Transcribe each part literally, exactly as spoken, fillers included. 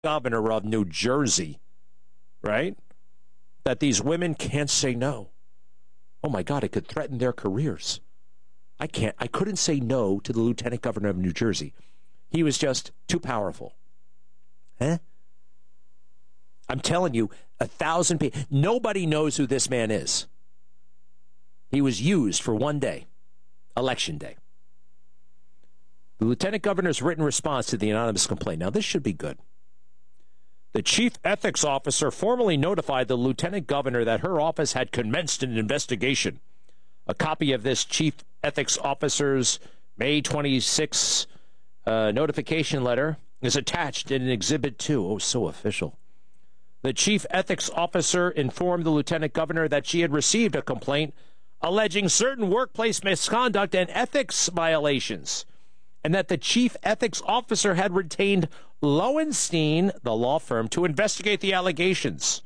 governor of New Jersey, right? That these women can't say no. Oh my God, it could threaten their careers. I can't, I couldn't say no to the lieutenant governor of New Jersey. He was just too powerful. Huh? I'm telling you, a thousand people, nobody knows who this man is. He was used for one day, election day. The lieutenant governor's written response to the anonymous complaint. Now, this should be good. The chief ethics officer formally notified the lieutenant governor that her office had commenced an investigation. A copy of this chief ethics officer's May twenty-sixth uh, notification letter is attached in Exhibit two. Oh, so official. The chief ethics officer informed the lieutenant governor that she had received a complaint alleging certain workplace misconduct and ethics violations, and that the chief ethics officer had retained Lowenstein, the law firm, to investigate the allegations.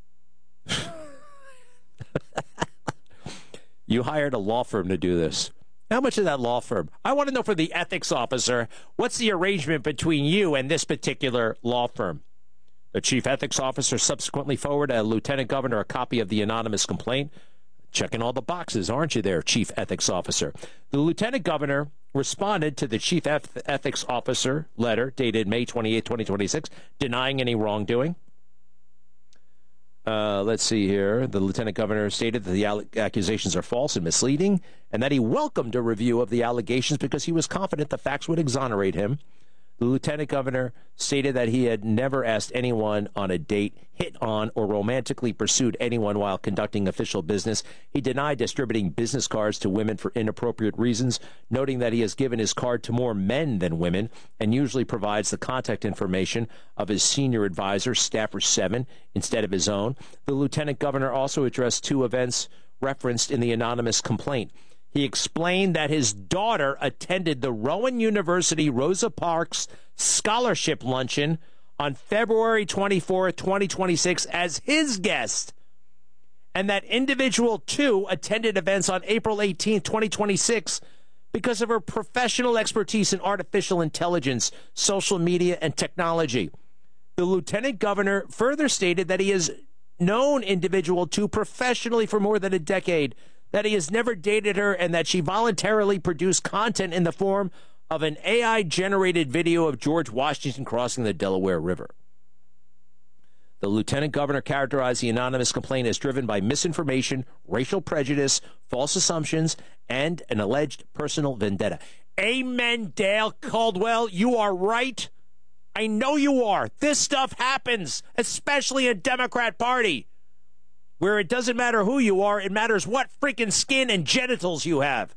You hired a law firm to do this. How much is that law firm? I want to know for the ethics officer, what's the arrangement between you and this particular law firm? The chief ethics officer subsequently forwarded a lieutenant governor a copy of the anonymous complaint. Checking all the boxes, aren't you there, chief ethics officer? The lieutenant governor responded to the chief eth- ethics officer letter dated May twenty-eighth, twenty twenty-six, denying any wrongdoing. Uh, let's see here. The lieutenant governor stated that the alle- accusations are false and misleading, and that he welcomed a review of the allegations because he was confident the facts would exonerate him. The lieutenant governor stated that he had never asked anyone on a date, hit on, or romantically pursued anyone while conducting official business. He denied distributing business cards to women for inappropriate reasons, noting that he has given his card to more men than women and usually provides the contact information of his senior advisor, Staffer seven, instead of his own. The lieutenant governor also addressed two events referenced in the anonymous complaint. He explained that his daughter attended the Rowan University Rosa Parks Scholarship Luncheon on February twenty-fourth, twenty twenty-six as his guest, and that individual, too, attended events on April eighteenth, twenty twenty-six because of her professional expertise in artificial intelligence, social media, and technology. The lieutenant governor further stated that he has known individual two professionally for more than a decade, that he has never dated her, and that she voluntarily produced content in the form of an A I-generated video of George Washington crossing the Delaware River. The lieutenant governor characterized the anonymous complaint as driven by misinformation, racial prejudice, false assumptions, and an alleged personal vendetta. Amen, Dale Caldwell. You are right. I know you are. This stuff happens, especially in Democrat Party, where it doesn't matter who you are, it matters what freaking skin and genitals you have.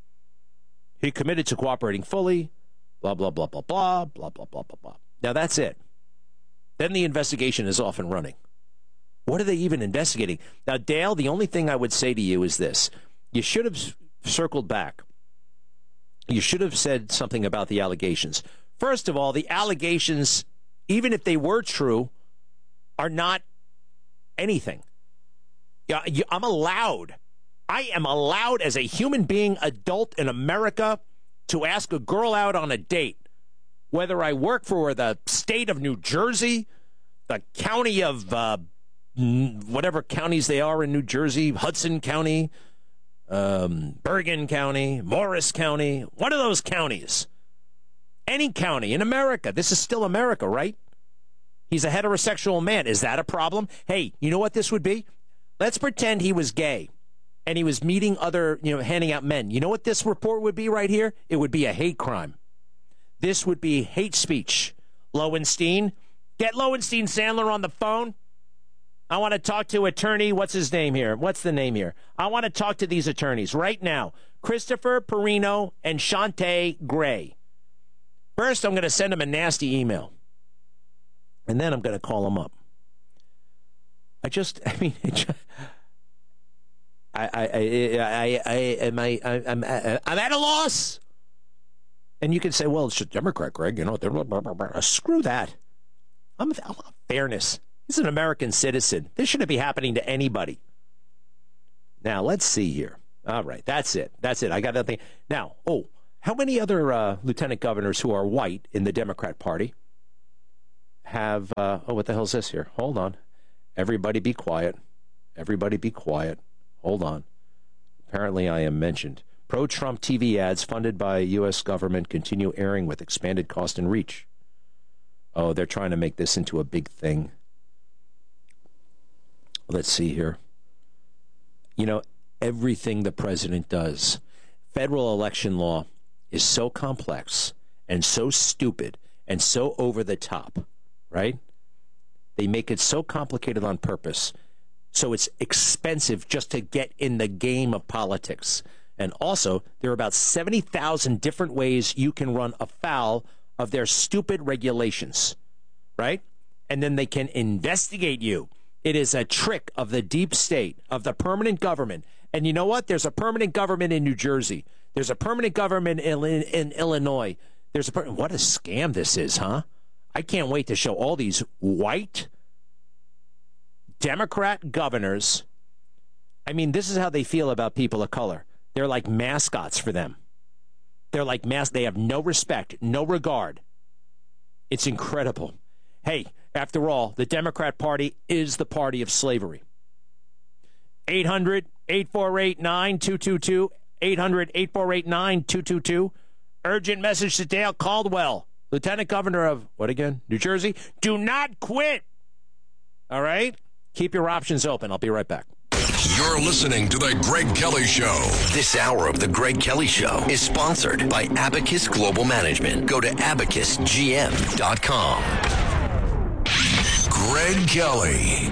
He committed to cooperating fully, blah, blah, blah, blah, blah, blah, blah, blah, blah, blah. Now, that's it. Then the investigation is off and running. What are they even investigating? Now, Dale, the only thing I would say to you is this. You should have circled back. You should have said something about the allegations. First of all, the allegations, even if they were true, are not anything. Yeah, I'm allowed. I am allowed as a human being, adult in America, to ask a girl out on a date. Whether I work for the state of New Jersey, the county of uh, whatever counties they are in New Jersey, Hudson County, um, Bergen County, Morris County, one of those counties. Any county in America. This is still America, right? He's a heterosexual man. Is that a problem? Hey, you know what this would be? Let's pretend he was gay and he was meeting other, you know, handing out men. You know what this report would be right here? It would be a hate crime. This would be hate speech. Lowenstein, get Lowenstein Sandler on the phone. I want to talk to attorney. What's his name here? What's the name here? I want to talk to these attorneys right now. Christopher Perino and Shantae Gray. First, I'm going to send him a nasty email. And then I'm going to call him up. I just, I mean, just, I, I, I, I, I, am I, I'm, I'm at a loss. And you can say, well, it's a Democrat, Greg. You know, blah, blah, blah, blah. Screw that. I'm, I want fairness. He's an American citizen. This shouldn't be happening to anybody. Now, let's see here. All right, that's it. That's it. I got that thing. Now, oh, how many other uh, lieutenant governors who are white in the Democrat Party have, uh, oh, what the hell is this here? Hold on. Everybody be quiet. Everybody be quiet. Hold on. Apparently I am mentioned. Pro-Trump T V ads funded by U S government continue airing with expanded cost and reach. Oh, they're trying to make this into a big thing. Let's see here. You know, everything the president does, federal election law is so complex and so stupid and so over the top, right? They make it so complicated on purpose, so it's expensive just to get in the game of politics. And also, there are about seventy thousand different ways you can run afoul of their stupid regulations, right? And then they can investigate you. It is a trick of the deep state, of the permanent government. And you know what? There's a permanent government in New Jersey. There's a permanent government in, in, in Illinois. There's a per- what a scam this is, huh? I can't wait to show all these white Democrat governors. I mean, this is how they feel about people of color. They're like mascots for them. They're like mas- They have no respect, no regard. It's incredible. Hey, after all, the Democrat Party is the party of slavery. eight hundred, eight four eight, nine two two two. eight hundred, eight four eight, nine two two two. Urgent message to Dale Caldwell, Lieutenant Governor of, what again? New Jersey. Do not quit. All right? Keep your options open. I'll be right back. You're listening to The Greg Kelly Show. This hour of The Greg Kelly Show is sponsored by Abacus Global Management. Go to abacus g m dot com. Greg Kelly.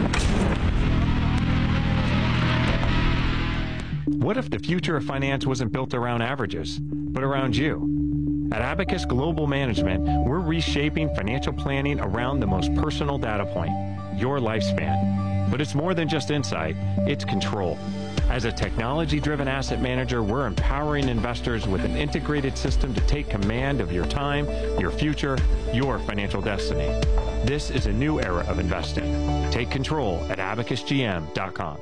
What if the future of finance wasn't built around averages, but around you? At Abacus Global Management, we're reshaping financial planning around the most personal data point, your lifespan. But it's more than just insight, it's control. As a technology-driven asset manager, we're empowering investors with an integrated system to take command of your time, your future, your financial destiny. This is a new era of investing. Take control at abacus g m dot com.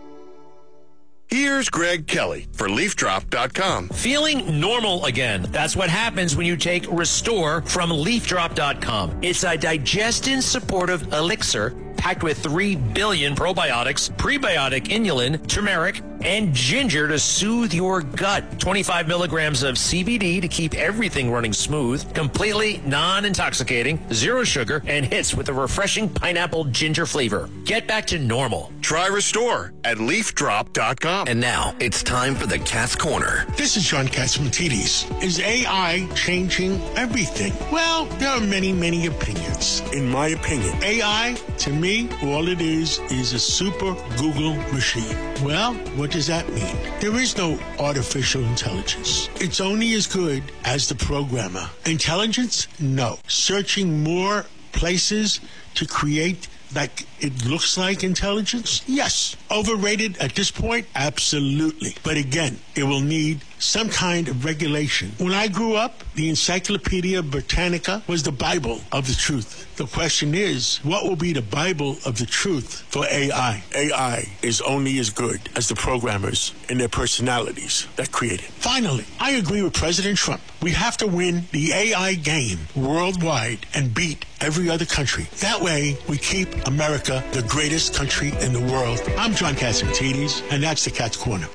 Here's Greg Kelly for leaf drop dot com. Feeling normal again. That's what happens when you take Restore from leaf drop dot com. It's a digestion-supportive elixir packed with three billion probiotics, prebiotic inulin, turmeric, and ginger to soothe your gut. twenty-five milligrams of C B D to keep everything running smooth, completely non-intoxicating, zero sugar, and hits with a refreshing pineapple ginger flavor. Get back to normal. Try Restore at leaf drop dot com. And now it's time for the Cat's Corner. This is John Catsimatidis. Is A I changing everything? Well, there are many, many opinions. In my opinion, A I, to me, all it is is a super Google machine. Well, what does that mean? There is no artificial intelligence. It's only as good as the programmer. Intelligence? No. Searching more places to create like it looks like intelligence? Yes. Overrated at this point? Absolutely. But again, it will need some kind of regulation. When I grew up, the Encyclopedia Britannica was the Bible of the truth. The question is, what will be the Bible of the truth for A I? A I is only as good as the programmers and their personalities that create it. Finally, I agree with President Trump. We have to win the A I game worldwide and beat every other country. That way, we keep America the greatest country in the world. I'm John Catsimatidis, and that's the Cat's Corner.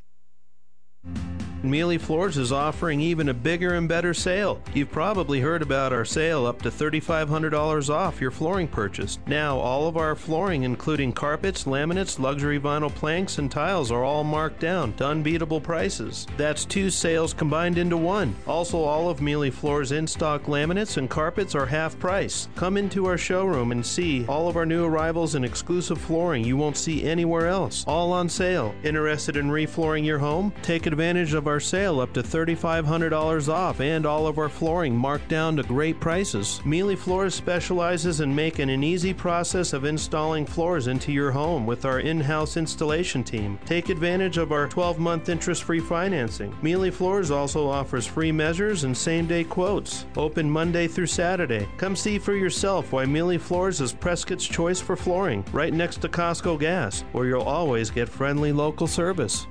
Mealy Floors is offering even a bigger and better sale. You've probably heard about our sale up to three thousand five hundred dollars off your flooring purchase. Now, all of our flooring, including carpets, laminates, luxury vinyl planks, and tiles, are all marked down to unbeatable prices. That's two sales combined into one. Also, all of Mealy Floors' in-stock laminates and carpets are half price. Come into our showroom and see all of our new arrivals and exclusive flooring you won't see anywhere else. All on sale. Interested in reflooring your home? Take advantage of our sale up to three thousand five hundred dollars off and all of our flooring marked down to great prices. Mealy Floors specializes in making an easy process of installing floors into your home with our in-house installation team. Take advantage of our twelve-month interest-free financing. Mealy Floors also offers free measures and same-day quotes. Open Monday through Saturday. Come see for yourself why Mealy Floors is Prescott's choice for flooring, right next to Costco Gas, where you'll always get friendly local service.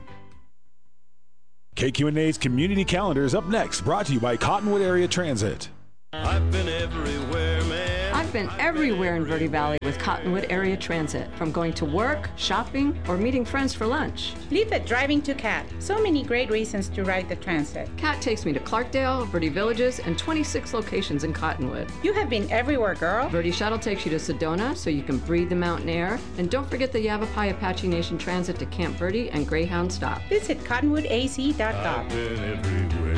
K Q N A's Community Calendar is up next, brought to you by Cottonwood Area Transit. I've been everywhere, man. I've been everywhere in Verde Valley with Cottonwood Area Transit, from going to work, shopping, or meeting friends for lunch. Leave it driving to C A T. So many great reasons to ride the transit. C A T takes me to Clarkdale, Verde Villages, and twenty-six locations in Cottonwood. You have been everywhere, girl. Verde Shuttle takes you to Sedona so you can breathe the mountain air. And don't forget the Yavapai Apache Nation Transit to Camp Verde and Greyhound Stop. Visit cottonwood a c dot com. I've been everywhere.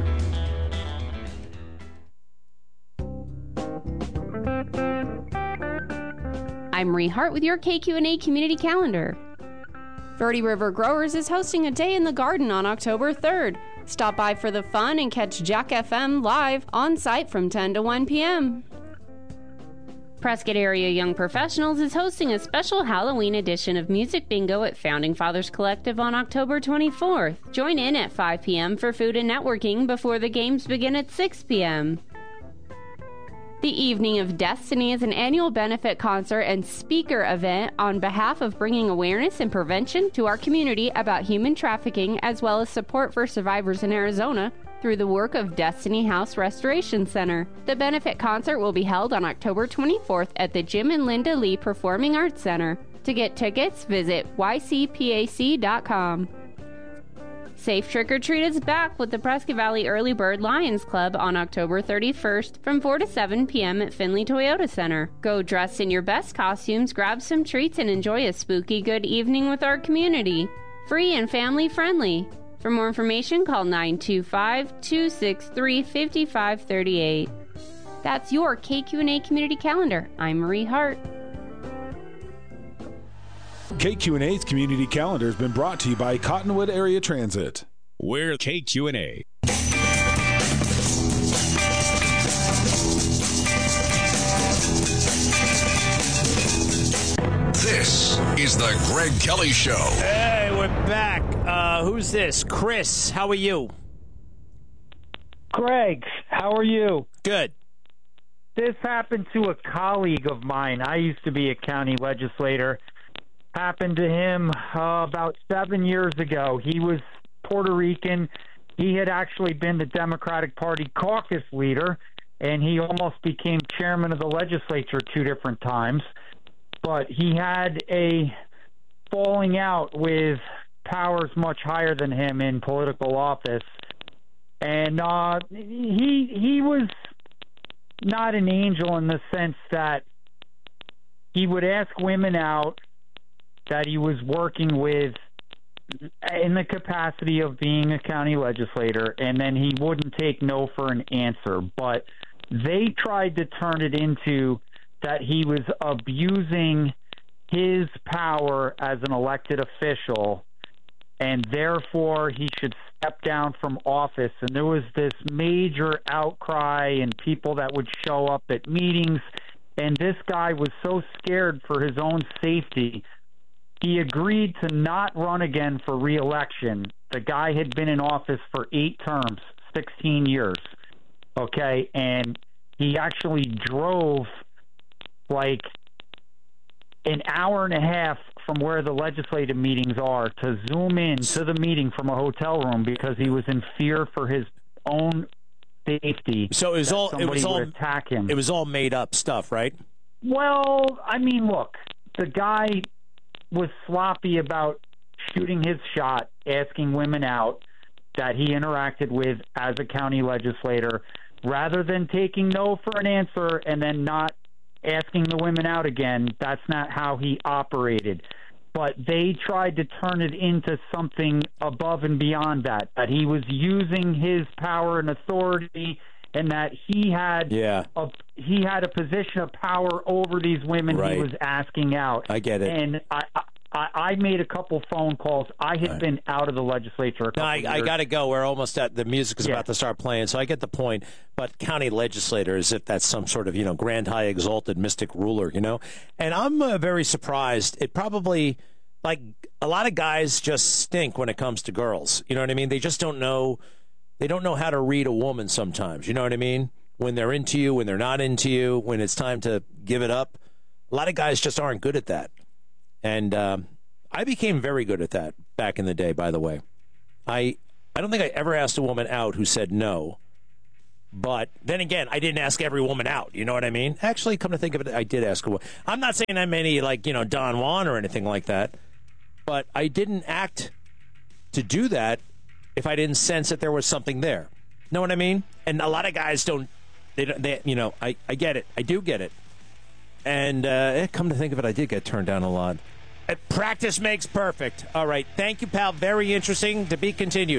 I'm Marie Hart with your K Q and A Community Calendar. Verde River Growers is hosting a day in the garden on October third. Stop by for the fun and catch Jack F M live on site from ten to one p.m. Prescott Area Young Professionals is hosting a special Halloween edition of Music Bingo at Founding Fathers Collective on October twenty-fourth. Join in at five p.m. for food and networking before the games begin at six p.m. The Evening of Destiny is an annual benefit concert and speaker event on behalf of bringing awareness and prevention to our community about human trafficking, as well as support for survivors in Arizona through the work of Destiny House Restoration Center. The benefit concert will be held on October twenty-fourth at the Jim and Linda Lee Performing Arts Center. To get tickets, visit y c p a c dot com. Safe Trick or Treat is back with the Prescott Valley Early Bird Lions Club on October thirty-first from four to seven p.m. at Finley Toyota Center. Go dressed in your best costumes, grab some treats, and enjoy a spooky good evening with our community. Free and family friendly. For more information, call nine two five, two six three, five five three eight. That's your K Q and A Community Calendar. I'm Marie Hart. K Q and A's Community Calendar has been brought to you by Cottonwood Area Transit. We're K Q and A. This is the Greg Kelly Show. Hey, we're back. Uh, who's this? Chris, how are you? Greg, how are you? Good. This happened to a colleague of mine. I used to be a county legislator. Happened to him uh, about seven years ago. He was Puerto Rican. He had actually been the Democratic Party caucus leader, and he almost became chairman of the legislature two different times. But he had a falling out with powers much higher than him in political office. And uh, he he was not an angel in the sense that he would ask women out that he was working with in the capacity of being a county legislator, and then he wouldn't take no for an answer. But they tried to turn it into that he was abusing his power as an elected official, and therefore he should step down from office. And there was this major outcry and people that would show up at meetings, and this guy was so scared for his own safety, he agreed to not run again for re-election. The guy had been in office for eight terms, sixteen years, okay? And he actually drove like an hour and a half from where the legislative meetings are to zoom in to the meeting from a hotel room because he was in fear for his own safety. So it was all it was all attack him. It was all made up stuff, right? Well, I mean, look, the guy was sloppy about shooting his shot, asking women out that he interacted with as a county legislator, rather than taking no for an answer and then not asking the women out again. That's not how he operated. But they tried to turn it into something above and beyond that, that he was using his power and authority and that he had yeah. a he had a position of power over these women right. he was asking out. I get it. And I I, I made a couple phone calls. I had right. been out of the legislature a couple no, I, years. I got to go. We're almost at the music is yeah. about to start playing, so I get the point. But county legislator, as if that's some sort of you know grand, high, exalted, mystic ruler, you know. And I'm uh, very surprised. It probably like a lot of guys just stink when it comes to girls. You know what I mean? They just don't know. They don't know how to read a woman sometimes. You know what I mean? When they're into you, when they're not into you, when it's time to give it up. A lot of guys just aren't good at that. And um, I became very good at that back in the day, by the way. I I don't think I ever asked a woman out who said no. But then again, I didn't ask every woman out. You know what I mean? Actually, come to think of it, I did ask a woman. I'm not saying I'm any, like, you know, Don Juan or anything like that. But I didn't act to do that if I didn't sense that there was something there. Know what I mean? And a lot of guys don't, they, don't, they you know, I, I get it. I do get it. And uh, come to think of it, I did get turned down a lot. Uh, practice makes perfect. All right. Thank you, pal. Very interesting. To be continued.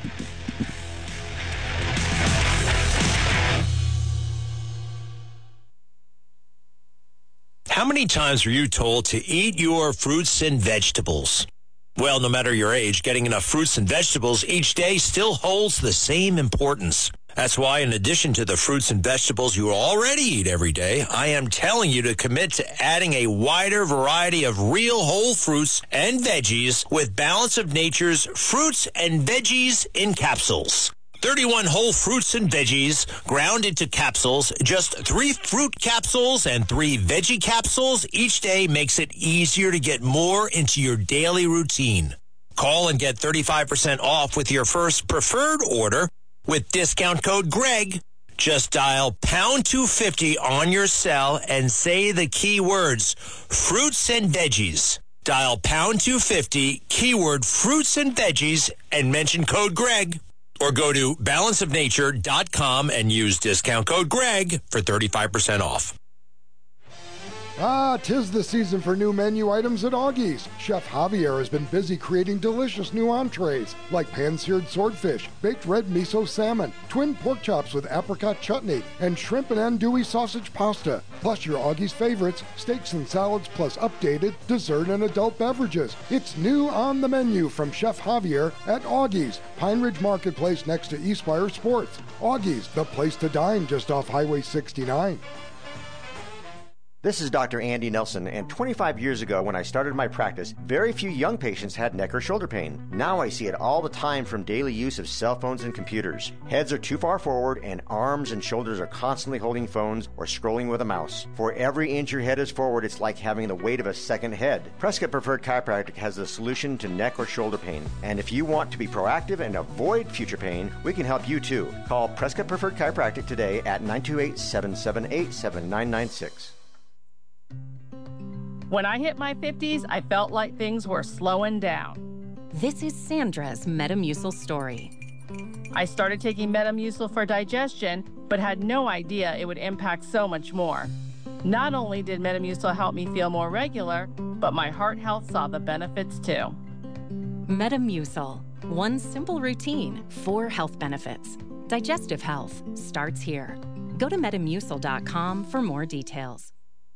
How many times were you told to eat your fruits and vegetables? Well, no matter your age, getting enough fruits and vegetables each day still holds the same importance. That's why, in addition to the fruits and vegetables you already eat every day, I am telling you to commit to adding a wider variety of real whole fruits and veggies with Balance of Nature's Fruits and Veggies in Capsules. thirty-one whole fruits and veggies ground into capsules. Just three fruit capsules and three veggie capsules each day makes it easier to get more into your daily routine. Call and get thirty-five percent off with your first preferred order with discount code Greg. Just dial pound two fifty on your cell and say the key words, fruits and veggies. Dial pound two fifty, keyword fruits and veggies, and mention code Greg. Or go to balance of nature dot com and use discount code Greg for thirty-five percent off. Ah, 'tis the season for new menu items at Augie's. Chef Javier has been busy creating delicious new entrees like pan-seared swordfish, baked red miso salmon, twin pork chops with apricot chutney, and shrimp and andouille sausage pasta. Plus your Augie's favorites, steaks and salads, plus updated dessert and adult beverages. It's new on the menu from Chef Javier at Augie's, Pine Ridge Marketplace next to Eastspire Sports. Augie's, the place to dine just off Highway sixty-nine. This is Doctor Andy Nelson, and twenty-five years ago when I started my practice, very few young patients had neck or shoulder pain. Now I see it all the time from daily use of cell phones and computers. Heads are too far forward, and arms and shoulders are constantly holding phones or scrolling with a mouse. For every inch your head is forward, it's like having the weight of a second head. Prescott Preferred Chiropractic has the solution to neck or shoulder pain. And if you want to be proactive and avoid future pain, we can help you too. Call Prescott Preferred Chiropractic today at nine two eight, seven seven eight, seven nine nine six. When I hit my fifties, I felt like things were slowing down. This is Sandra's Metamucil story. I started taking Metamucil for digestion, but had no idea it would impact so much more. Not only did Metamucil help me feel more regular, but my heart health saw the benefits too. Metamucil, one simple routine, four health benefits. Digestive health starts here. Go to metamucil dot com for more details.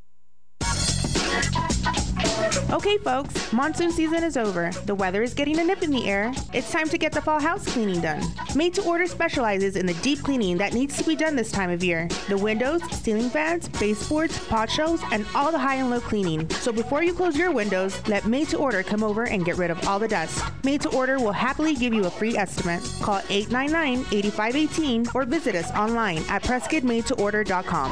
Okay, folks, monsoon season is over. The weather is getting a nip in the air. It's time to get the fall house cleaning done. Made to Order specializes in the deep cleaning that needs to be done this time of year. The windows, ceiling fans, baseboards, pot shelves, and all the high and low cleaning. So before you close your windows, let Made to Order come over and get rid of all the dust. Made to Order will happily give you a free estimate. Call eight nine nine, eight five one eight or visit us online at prescott made to order dot com.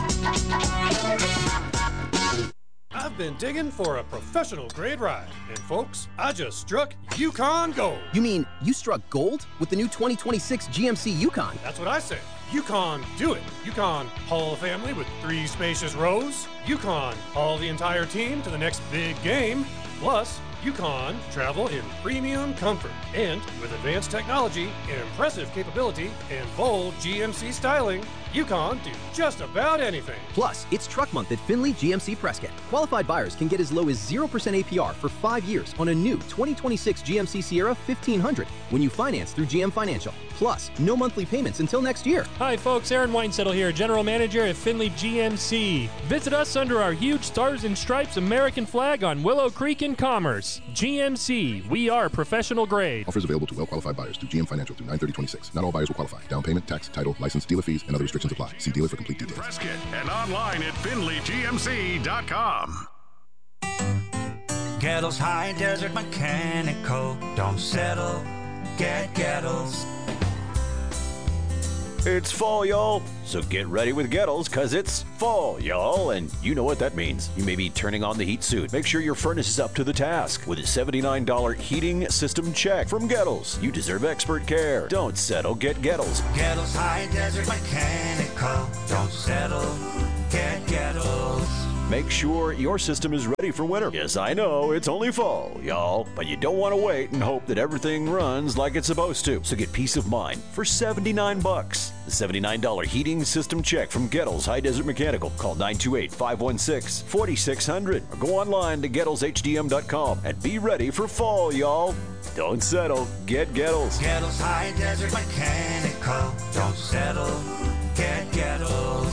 I've been digging for a professional grade ride, and folks, I just struck Yukon Gold. You mean you struck gold with the new twenty twenty-six G M C Yukon? That's what I said. Yukon Do It. Yukon haul the family with three spacious rows. Yukon haul the entire team to the next big game. Plus, Yukon travel in premium comfort and with advanced technology, impressive capability, and bold G M C styling. Yukon do just about anything. Plus, it's truck month at Finley G M C Prescott. Qualified buyers can get as low as zero percent A P R for five years on a new twenty twenty-six G M C Sierra fifteen hundred when you finance through G M Financial. Plus, no monthly payments until next year. Hi folks, Aaron Weinsettle here, General Manager at Finley G M C. Visit us under our huge Stars and Stripes American flag on Willow Creek in Commerce. G M C, we are professional grade. Offers available to well-qualified buyers through G M Financial through nine thirty twenty-six. Not all buyers will qualify. Down payment, tax, title, license, dealer fees, and other restrictions apply. See dealer for complete details. Prescott and online at finley g m c dot com. Gettles High Desert Mechanical. Don't settle, get Gettles. It's fall, y'all. So get ready with Gettles, because it's fall, y'all. And you know what that means. You may be turning on the heat soon. Make sure your furnace is up to the task with a seventy-nine dollars heating system check from Gettles. You deserve expert care. Don't settle. Get Gettles. Gettles High Desert Mechanical. Don't settle. Get Gettles. Make sure your system is ready for winter. Yes, I know, it's only fall, y'all, but you don't want to wait and hope that everything runs like it's supposed to. So get peace of mind for seventy-nine bucks. The seventy-nine dollars heating system check from Gettles High Desert Mechanical. Call nine two eight, five one six, four six zero zero or go online to Gettles H D M dot com and be ready for fall, y'all. Don't settle. Get Gettles. Gettles High Desert Mechanical. Don't settle. Get Gettles.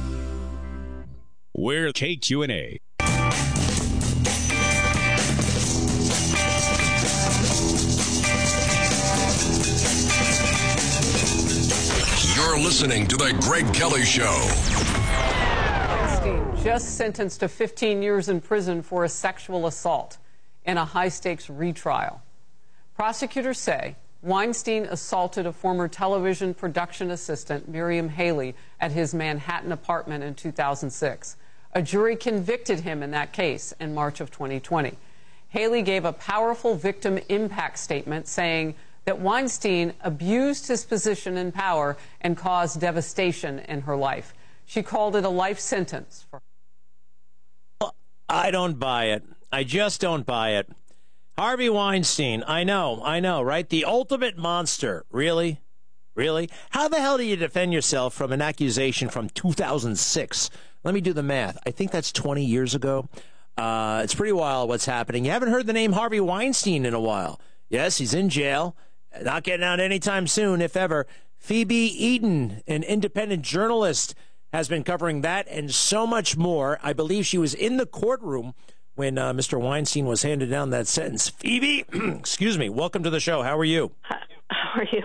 We're K Q and A. You're listening to The Greg Kelly Show. Weinstein just sentenced to fifteen years in prison for a sexual assault in a high-stakes retrial. Prosecutors say Weinstein assaulted a former television production assistant, Miriam Haley, at his Manhattan apartment in two thousand six. A jury convicted him in that case in March of twenty twenty. Haley gave a powerful victim impact statement saying that Weinstein abused his position and power and caused devastation in her life. She called it a life sentence for her. I don't buy it. I just don't buy it. Harvey Weinstein, I know, I know, right? The ultimate monster. Really? Really? How the hell do you defend yourself from an accusation from two thousand six? Let me do the math. I think that's twenty years ago. Uh, it's pretty wild what's happening. You haven't heard the name Harvey Weinstein in a while. Yes, he's in jail. Not getting out anytime soon, if ever. Phoebe Eden, an independent journalist, has been covering that and so much more. I believe she was in the courtroom when uh, Mister Weinstein was handed down that sentence. Phoebe, excuse me, welcome to the show. How are you? How are you?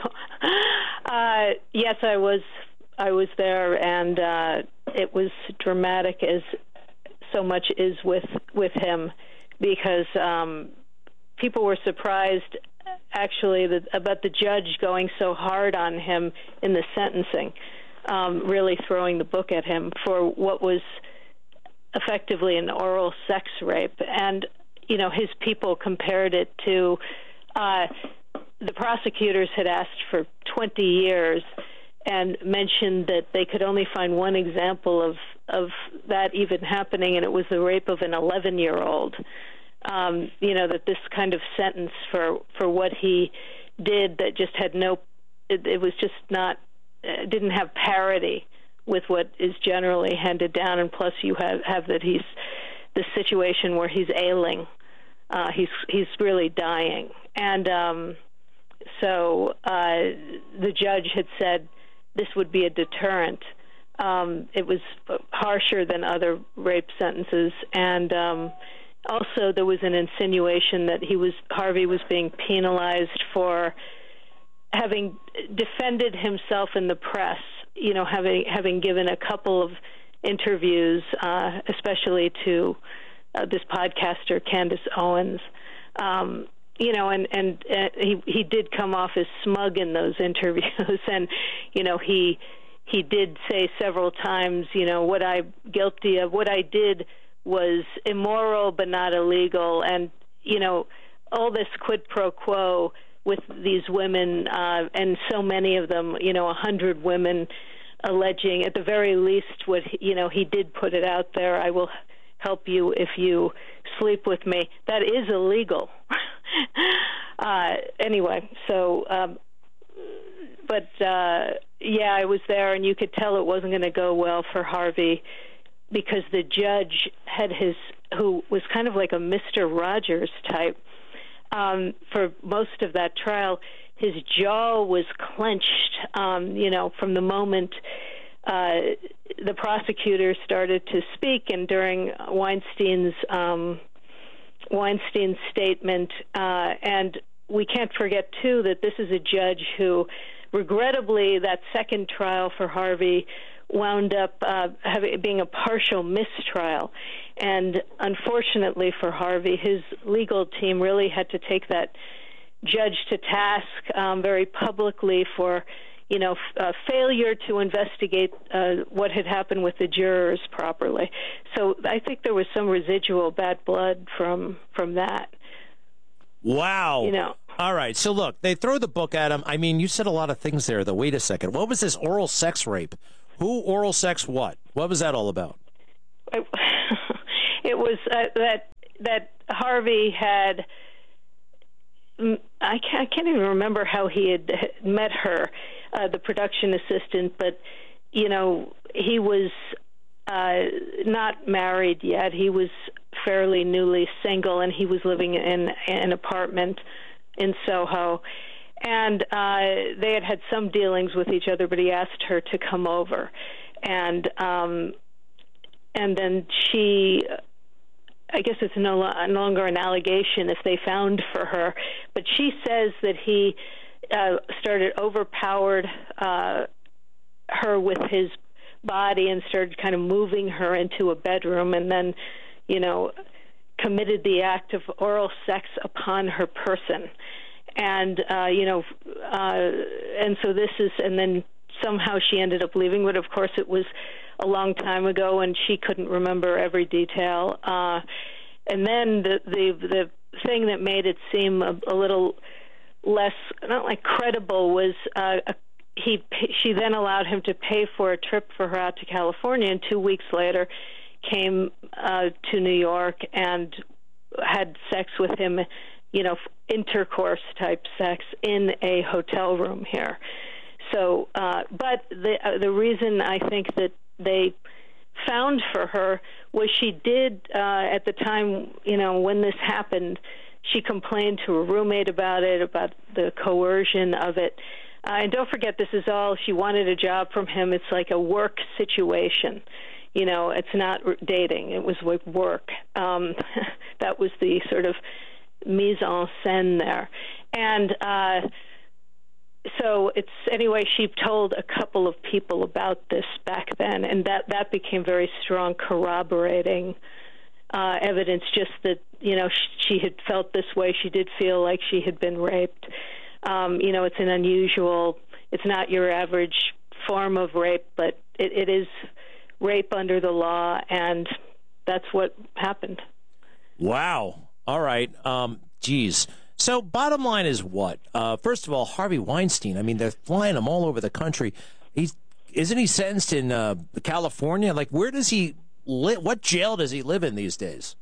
Uh, yes, I was. I was there, and uh, it was dramatic, as so much is with with him, because um, people were surprised, actually, that, about the judge going so hard on him in the sentencing, um, really throwing the book at him for what was effectively an oral sex rape. And, you know, his people compared it to uh, the prosecutors had asked for twenty years and mentioned that they could only find one example of, of that even happening, and it was the rape of an eleven-year-old. Um, you know, that this kind of sentence for, for what he did that just had no, it, it was just not, uh, didn't have parity with what is generally handed down, and plus you have, have that he's, the situation where he's ailing, uh, he's, he's really dying. And um, so uh, the judge had said, this would be a deterrent. Um, it was harsher than other rape sentences, and um, also there was an insinuation that he was Harvey was being penalized for having defended himself in the press. You know, having having given a couple of interviews, uh, especially to uh, this podcaster Candace Owens. Um, You know, and and uh, he he did come off as smug in those interviews, and you know he he did say several times, you know, what I'm guilty of, what I did was immoral but not illegal, and you know all this quid pro quo with these women, uh, and so many of them, you know, a hundred women alleging, at the very least, what you know he did put it out there. I will help you if you sleep with me. That is illegal. uh, anyway, so, um, but, uh, yeah, I was there, and you could tell it wasn't going to go well for Harvey, because the judge had his, who was kind of like a Mister Rogers type, um, for most of that trial, his jaw was clenched, um, you know, from the moment uh, the prosecutor started to speak, and during Weinstein's um, Weinstein's statement. Uh, and we can't forget, too, that this is a judge who, regrettably, that second trial for Harvey wound up uh, having, being a partial mistrial. And unfortunately for Harvey, his legal team really had to take that judge to task um, very publicly for, you know, f- uh, failure to investigate uh, what had happened with the jurors properly. So I think there was some residual bad blood from from that. Wow. You know. All right. So look, they throw the book at him. I mean, you said a lot of things there, though. Wait a second. What was this oral sex rape? Who oral sex what? What was that all about? It, it was uh, that that Harvey had. I can't, I can't even remember how he had met her, uh, the production assistant, but, you know, he was uh, not married yet. He was fairly newly single, and he was living in an apartment in Soho. And uh, they had had some dealings with each other, but he asked her to come over. And, um, and then she... I guess it's no, no longer an allegation if they found for her, but she says that he uh, started overpowered uh, her with his body and started kind of moving her into a bedroom, and then, you know, committed the act of oral sex upon her person. And, uh, you know, uh, and so this is, and then somehow she ended up leaving, but of course it was a long time ago, and she couldn't remember every detail. Uh, and then the, the the thing that made it seem a, a little less, not like credible, was uh, a, he she then allowed him to pay for a trip for her out to California, and two weeks later came uh, to New York and had sex with him, you know, intercourse type sex in a hotel room here. So, uh, but the uh, the reason I think that they found for her was she did, uh, at the time, you know, when this happened, she complained to a roommate about it, about the coercion of it. Uh, and don't forget, this is all, she wanted a job from him. It's like a work situation. You know, it's not dating. It was like work. Um, that was the sort of mise en scène there. And uh So it's anyway. She told a couple of people about this back then, and that that became very strong, corroborating uh, evidence. Just that, you know, she, she had felt this way. She did feel like she had been raped. Um, you know, it's an unusual. It's not your average form of rape, but it, it is rape under the law, and that's what happened. Wow. All right. Um, geez. So bottom line is what? Uh, first of all, Harvey Weinstein, I mean, they're flying him all over the country. He's Isn't he sentenced in uh, California? Like, where does he live? What jail does he live in these days?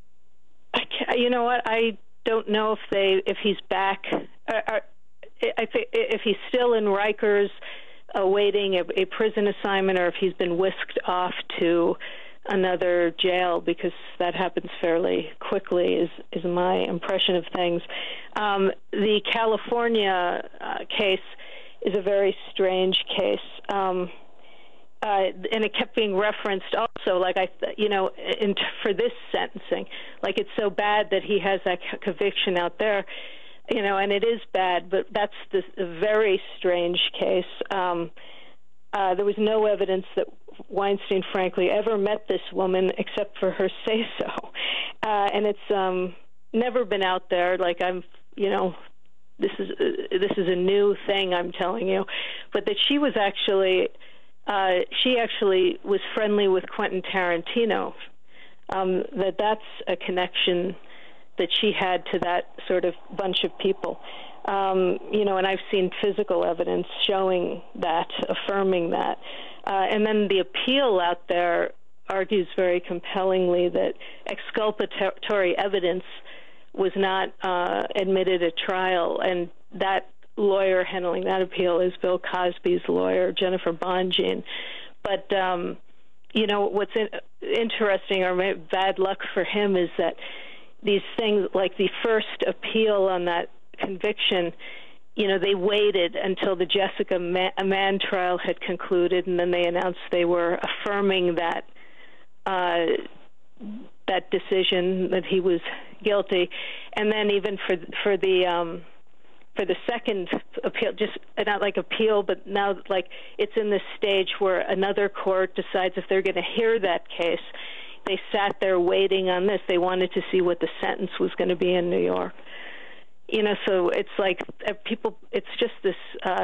I can't, you know what? I don't know if they if he's back. Uh, I think if he's still in Rikers awaiting a, a prison assignment, or if he's been whisked off to another jail, because that happens fairly quickly, is is my impression of things. Um, the California uh, case is a very strange case, um, uh, and it kept being referenced also, like I, you know, in, for this sentencing, like it's so bad that he has that conviction out there, you know, and it is bad, but that's the, the very strange case. Um, uh, there was no evidence that Weinstein, frankly, ever met this woman except for her say-so. Uh, and it's um, never been out there. Like, I'm, you know, this is uh, this is a new thing I'm telling you. But that she was actually, uh, she actually was friendly with Quentin Tarantino. Um, that that's a connection that she had to that sort of bunch of people. Um, you know, and I've seen physical evidence showing that, affirming that. Uh, and then the appeal out there argues very compellingly that exculpatory evidence was not uh, admitted at trial, and that lawyer handling that appeal is Bill Cosby's lawyer, Jennifer Bonjean. But, um, you know, what's in, interesting, or bad luck for him, is that these things, like the first appeal on that conviction, you know, they waited until the Jessica Mann trial had concluded, and then they announced they were affirming that uh, that decision, that he was guilty. And then even for for the um, for the second appeal, just not like appeal, but now like it's in this stage where another court decides if they're going to hear that case. They sat there waiting on this. They wanted to see what the sentence was going to be in New York. You know, so it's like uh, people, it's just this uh,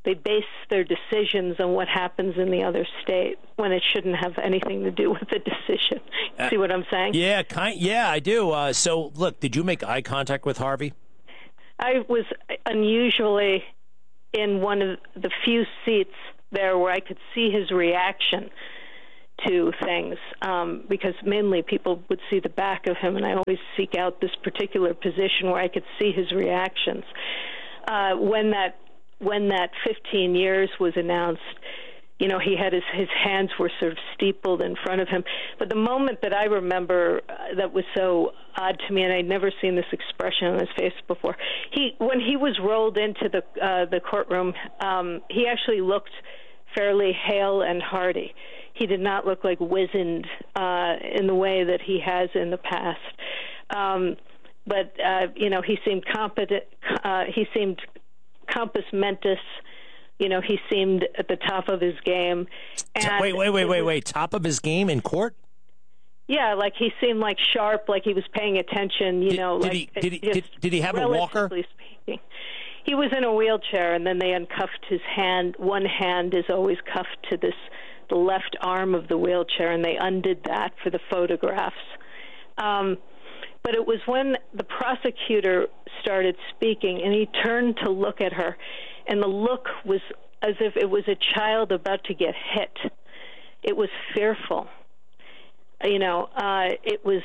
they base their decisions on what happens in the other state when it shouldn't have anything to do with the decision. Uh, See what I'm saying? Yeah, kind. Yeah, I do. Uh, so, look, did you make eye contact with Harvey? I was unusually in one of the few seats there where I could see his reaction to things, um, because mainly people would see the back of him, and I always seek out this particular position where I could see his reactions. Uh, when that when that fifteen years was announced, you know, he had his, his hands were sort of steepled in front of him. But the moment that I remember uh, that was so odd to me, and I'd never seen this expression on his face before, he when he was rolled into the uh, the courtroom, um, he actually looked fairly hale and hearty. He did not look like wizened uh, in the way that he has in the past. Um, but, uh, you know, he seemed competent. Uh, he seemed compos mentis. You know, he seemed at the top of his game. And wait, wait, wait, wait, wait. Top of his game in court? Yeah, like he seemed like sharp, like he was paying attention, you did, know. Did, like, he, did, he, did, did he have a relatively walker? Speaking. He was in a wheelchair, and then they uncuffed his hand. One hand is always cuffed to this the left arm of the wheelchair, and they undid that for the photographs. Um, but it was when the prosecutor started speaking, and he turned to look at her, and the look was as if it was a child about to get hit. It was fearful. You know, uh, it was,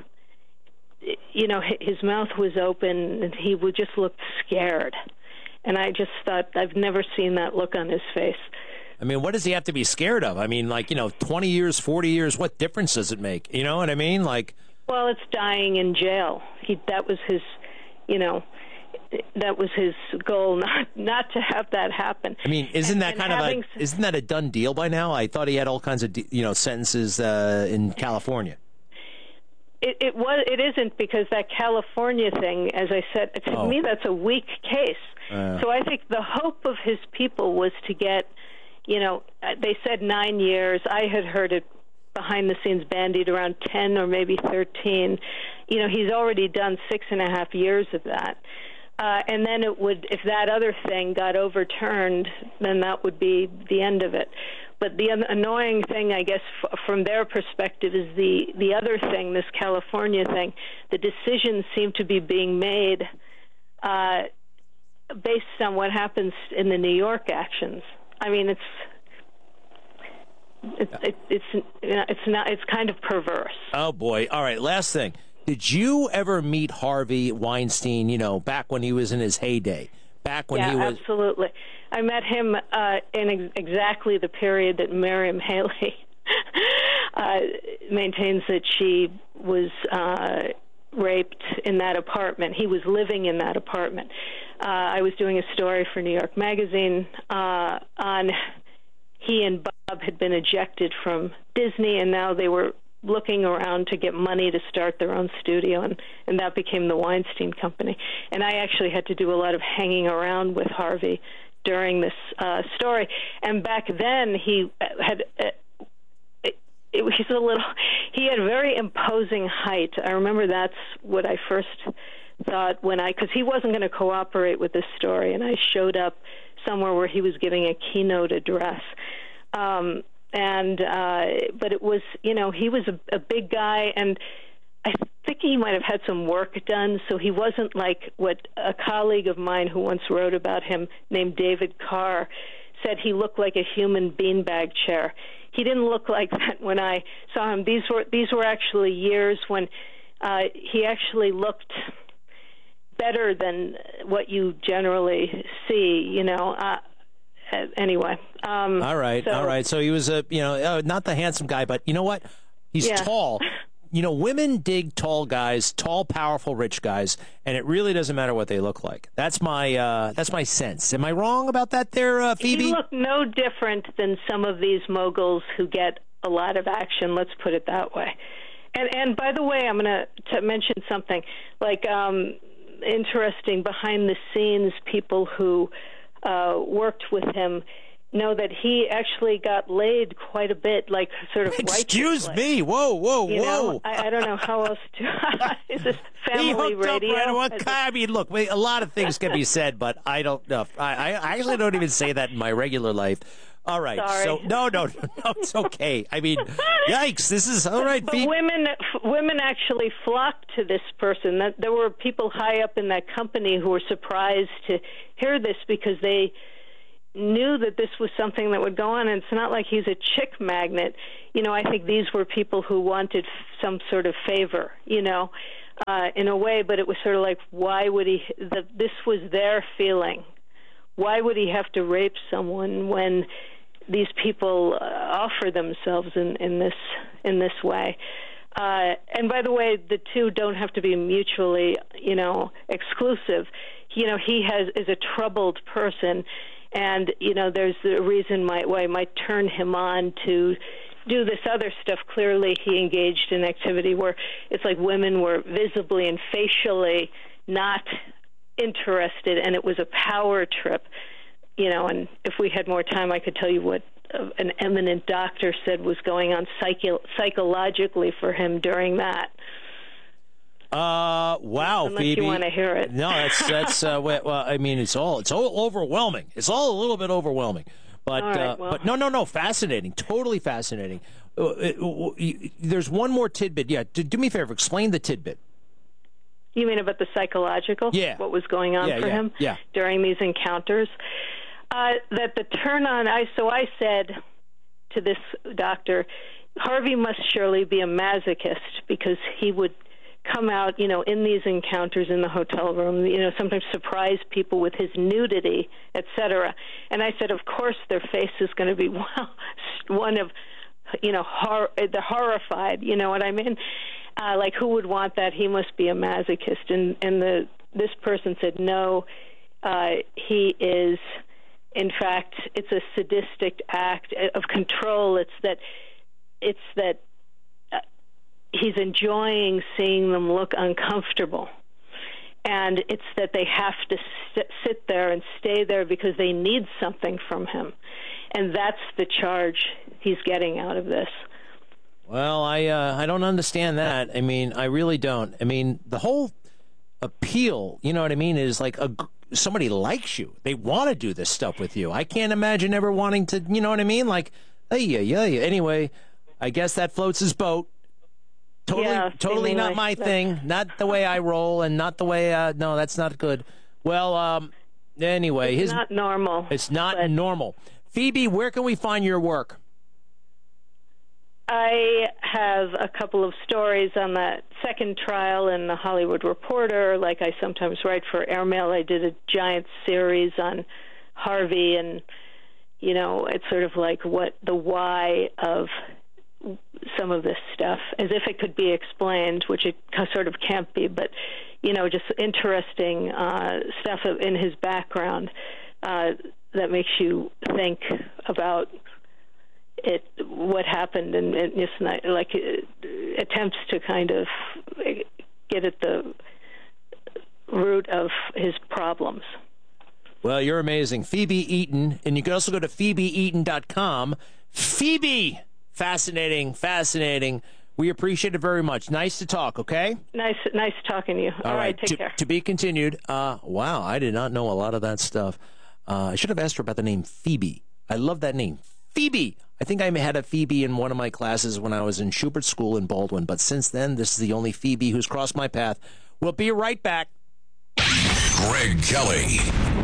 you know, his mouth was open, and he would just look scared. And I just thought, I've never seen that look on his face. I mean, what does he have to be scared of? I mean, like, you know, twenty years, forty years, what difference does it make? You know what I mean? Like, well, it's dying in jail. He that was his, you know, that was his goal, not not to have that happen. I mean, isn't and, that and kind of having, a isn't that a done deal by now? I thought he had all kinds of, you know, sentences uh, in California. It, it was. It isn't, because that California thing, as I said, to Oh. me, that's a weak case. Uh. So I think the hope of his people was to get, you know, they said nine years. I had heard it behind the scenes bandied around ten or maybe thirteen. You know, he's already done six and a half years of that. Uh, and then it would, if that other thing got overturned, then that would be the end of it. But the annoying thing, I guess, f- from their perspective is the, the other thing, this California thing. The decisions seem to be being made uh, based on what happens in the New York actions. I mean, it's it's it, it's you know, it's not it's kind of perverse. Oh boy! All right, last thing. Did you ever meet Harvey Weinstein? You know, back when he was in his heyday, back when yeah, he was. absolutely. I met him uh, in ex- exactly the period that Miriam Haley uh, maintains that she was uh, raped in that apartment. He was living in that apartment. Uh, I was doing a story for New York Magazine uh, on he and Bob had been ejected from Disney, and now they were looking around to get money to start their own studio, and, and that became the Weinstein Company. And I actually had to do a lot of hanging around with Harvey during this uh, story. And back then, he had uh, it, it, he's a little. He had very imposing height. I remember that's what I first thought when I, because he wasn't going to cooperate with this story, and I showed up somewhere where he was giving a keynote address. Um, and uh, but it was, you know, he was a, a big guy, and I think he might have had some work done, so he wasn't like what a colleague of mine who once wrote about him named David Carr said he looked like a human beanbag chair. He didn't look like that when I saw him. These were these were actually years when uh, he actually looked better than what you generally see, you know. Uh, anyway. Um, all right, so, all right. So he was a, you know, uh, not the handsome guy, but you know what? He's yeah. tall. You know, women dig tall guys, tall, powerful, rich guys, and it really doesn't matter what they look like. That's my uh, that's my sense. Am I wrong about that there, uh, Phoebe? He looked no different than some of these moguls who get a lot of action, let's put it that way. And and by the way, I'm going to mention something like um, interesting behind the scenes people who uh, worked with him. know that he actually got laid quite a bit, like sort of Excuse righteously. me. Whoa, whoa, You whoa. know, I, I don't know how else to. Is this family he hooked radio? Up right on, Is I mean, look, wait, a lot of things can be said, but I don't know. I, I actually don't even say that in my regular life. All right. Sorry. So no, no, no, it's okay. I mean, yikes! This is all right. But Pete. women, f- women actually flocked to this person. That there were people high up in that company who were surprised to hear this because they knew that this was something that would go on. And it's not like he's a chick magnet. You know, I think these were people who wanted f- some sort of favor. You know, uh, in a way. But it was sort of like, why would he? The, this was their feeling. Why would he have to rape someone when these people uh, offer themselves in, in this in this way? Uh, and by the way, the two don't have to be mutually, you know, exclusive. You know, he has is a troubled person, and you know, there's a reason might, why it might turn him on to do this other stuff. Clearly, he engaged in activity where it's like women were visibly and facially not interested, and it was a power trip. You know, and if we had more time, I could tell you what uh, an eminent doctor said was going on psycho- psychologically for him during that. Uh, wow, Unless Phoebe. you want to hear it. No, that's that's. Uh, well, I mean, it's all it's all overwhelming. It's all a little bit overwhelming, but All right, uh, well. but no, no, no, fascinating, totally fascinating. Uh, it, uh, there's one more tidbit. Yeah, do, do me a favor, explain the tidbit. You mean about the psychological? Yeah. What was going on Yeah, for yeah, him yeah. during these encounters? Uh, that the turn on, I so I said to this doctor, Harvey must surely be a masochist because he would come out, you know, in these encounters in the hotel room, you know, sometimes surprise people with his nudity, et cetera. And I said, of course, their face is going to be wow, one of, you know, hor- they're horrified. You know what I mean? Uh, like, who would want that? He must be a masochist. And and the this person said, no, uh, he is. In fact, it's a sadistic act of control. It's that, it's that uh, he's enjoying seeing them look uncomfortable, and it's that they have to st- sit there and stay there because they need something from him, and that's the charge he's getting out of this. Well, I uh, I don't understand that. I mean, I really don't. I mean, the whole appeal, you know what I mean, is like a, somebody likes you. They want to do this stuff with you. I can't imagine ever wanting to, you know what I mean? Like, hey, yeah, yeah. Anyway, I guess that floats his boat. Totally, Yeah, totally not seemingly. my That's- thing. Not the way I roll, and not the way. Uh, no, that's not good. Well, um, anyway, It's his not normal. It's not normal. Phoebe, where can we find your work? I have a couple of stories on that second trial in the Hollywood Reporter. Like I sometimes write for Airmail. I did a giant series on Harvey, and you know, it's sort of like what the why of some of this stuff, as if it could be explained, which it sort of can't be. But you know, just interesting uh, stuff in his background uh, that makes you think about it, what happened, and, and just not, like uh, attempts to kind of get at the root of his problems. Well, you're amazing. Phoebe Eaton, and you can also go to phoebe eaton dot com. Phoebe, fascinating, fascinating. We appreciate it very much. Nice to talk, okay? Nice, nice talking to you. All, All right, right, take to, care. to be continued. Uh, wow, I did not know a lot of that stuff. Uh, I should have asked her about the name Phoebe. I love that name, Phoebe. I think I had a Phoebe in one of my classes when I was in Schubert School in Baldwin, but since then, this is the only Phoebe who's crossed my path. We'll be right back. Greg Kelly.